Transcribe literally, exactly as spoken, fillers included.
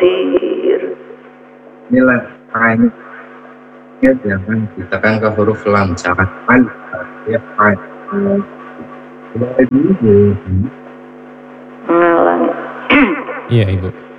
Qadir. Inilah makanya jangan ditekan ke huruf lam, jangan alif ya alif. Coba dulu. Ngalang. Iya, Ibu.